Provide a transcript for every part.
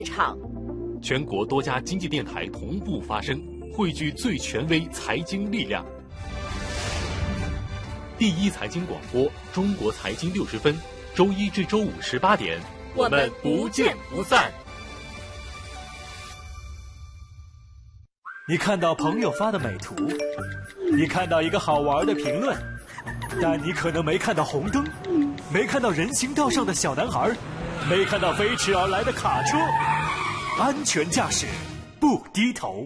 场。 全国多家经济电台同步发声，汇聚最权威财经力量。第一财经广播，中国财经60分，周一至周五18点， 我们不见不散。 你看到朋友发的美图，你看到一个好玩的评论，但你可能没看到红灯，没看到人行道上的小男孩，没看到飞驰而来的卡车。安全驾驶，不低头。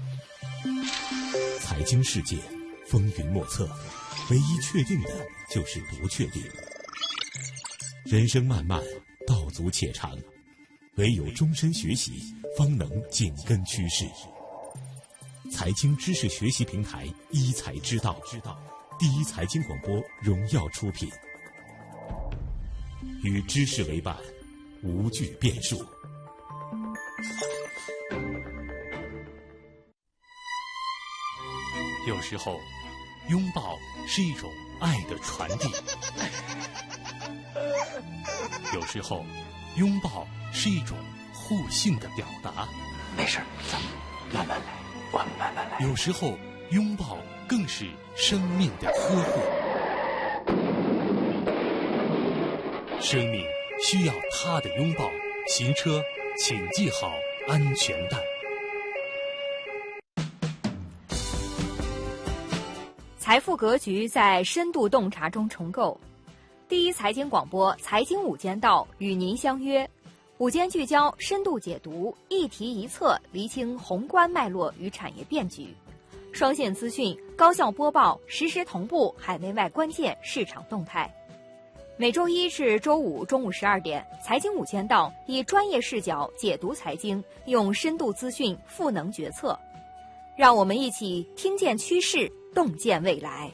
财经世界风云莫测，唯一确定的就是不确定。人生漫漫，道阻且长，唯有终身学习，方能紧跟趋势。财经知识学习平台一财之道，第一财经广播荣耀出品，与知识为伴，无惧变数。 有时候，拥抱是一种爱的传递；有时候，拥抱是一种互信的表达。 没事，咱们慢慢来，我们慢慢来。 有时候，拥抱更是生命的呵护。生命需要他的拥抱，行车请系好安全带。 财富格局在深度洞察中重构。第一财经广播财经午间道与您相约，午间聚焦，深度解读，一题一策，厘清宏观脉络与产业变局，双线资讯，高效播报，实时同步海内外关键市场动态。每周一至周五中午12点，财经午间道以专业视角解读财经，用深度资讯赋能决策。让我们一起听见趋势，洞见未来。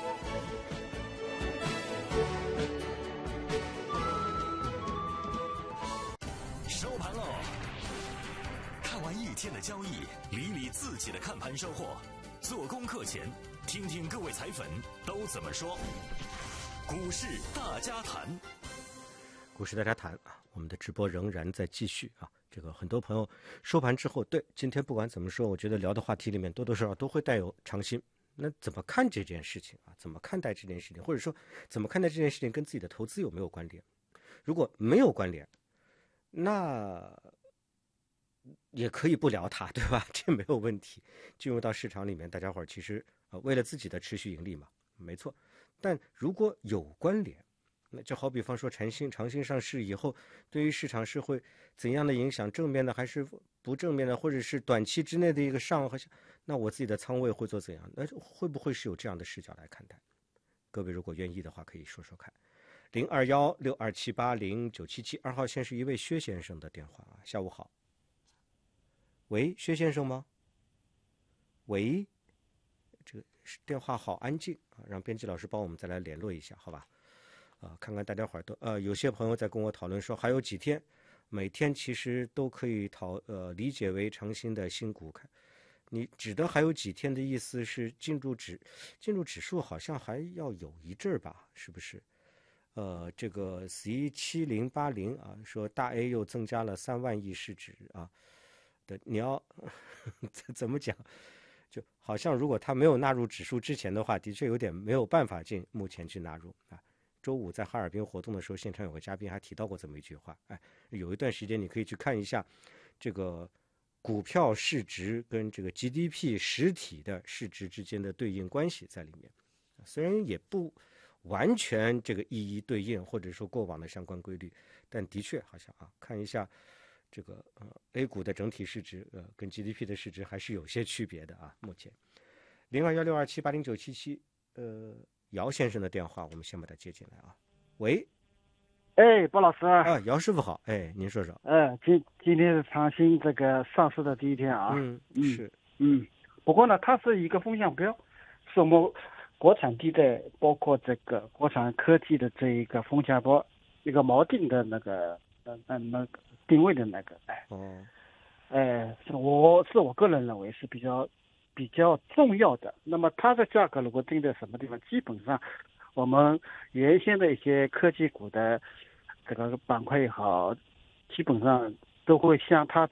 收盘喽！看完一天的交易，理理自己的看盘收获。做功课前，听听各位财粉都怎么说。股市大家谈， 股市大家谈啊！我们的直播仍然在继续啊！这个很多朋友收盘之后，对今天不管怎么说，我觉得聊的话题里面多多少少都会带有长新。那怎么看这件事情啊？怎么看待这件事情，或者说怎么看待这件事情跟自己的投资有没有关联？如果没有关联，那也可以不聊它，对吧？这没有问题。进入到市场里面，大家伙儿其实为了自己的持续盈利嘛，没错。但如果有关联，那就好比方说长兴上市以后，对于市场是会怎样的影响？正面的还是不正面的，或者是短期之内的一个上和下？那我自己的仓位会做怎样？那会不会是有这样的视角来看待？各位如果愿意的话，可以说说看。021-6278-0977，2号线是一位薛先生的电话啊，下午好。喂，薛先生吗？喂，这个电话好安静啊，让编辑老师帮我们再来联络一下，好吧？看看大家伙儿都有些朋友在跟我讨论说还有几天，每天其实都可以理解为长新的新股看。你指的还有几天的意思是进入指数好像还要有一阵儿吧？是不是？这个 C7080 啊，说大 A 又增加了3万亿市值啊的，你要怎么讲？就好像如果他没有纳入指数之前的话，的确有点没有办法目前去纳入啊。周五在哈尔滨活动的时候，现场有个嘉宾还提到过这么一句话，有一段时间你可以去看一下这个股票市值跟这个 GDP 实体的市值之间的对应关系在里面，虽然也不完全这个一一对应，或者说过往的相关规律，但的确好像看一下这个A 股的整体市值跟 GDP 的市值还是有些区别的啊。目前021627809777姚先生的电话，我们先把他接进来啊。喂， 包老师啊， 姚师傅好，您说说。 今天是长兴这个上市的第一天啊。 是。 不过呢，它是一个风向标，是我们国产地带，包括这个国产科技的这一个风向标，一个锚定的那个定位的那个。是我个人认为是比较重要的。那么它的价格如果定在什么地方，基本上我们原先的一些科技股的这个板块也好，基本上都会向他